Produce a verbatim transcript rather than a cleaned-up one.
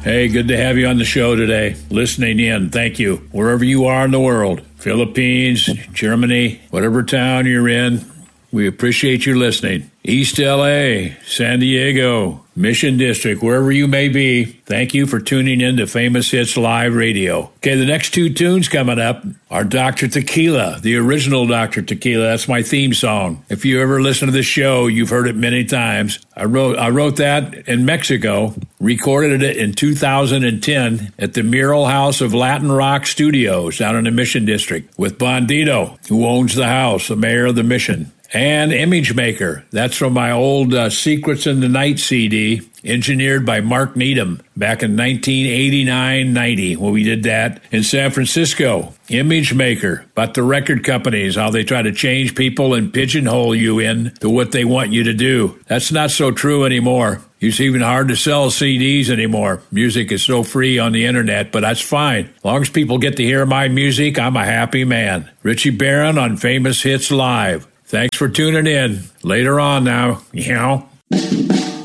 Hey, good to have you on the show today. Listening in, thank you. Wherever you are in the world, Philippines, Germany, whatever town you're in, we appreciate you listening. East L A, San Diego, Mission District, wherever you may be, thank you for tuning in to Famous Hits Live Radio. Okay, the next two tunes coming up are Doctor Tequila, the original Doctor Tequila. That's my theme song. If you ever listen to this show, you've heard it many times. I wrote I wrote that in Mexico, recorded it in two thousand ten at the Mural House of Latin Rock Studios down in the Mission District with Bandito, who owns the house, the mayor of the Mission. And Image Maker. That's from my old uh, Secrets in the Night C D, engineered by Mark Needham back in nineteen eighty-nine ninety when we did that in San Francisco. Image Maker, about the record companies, how they try to change people and pigeonhole you in to what they want you to do. That's not so true anymore. It's even hard to sell C Ds anymore. Music is so free on the internet, but that's fine. As long as people get to hear my music, I'm a happy man. Richie Barron on Famous Hits Live. Thanks for tuning in. Later on now. You know.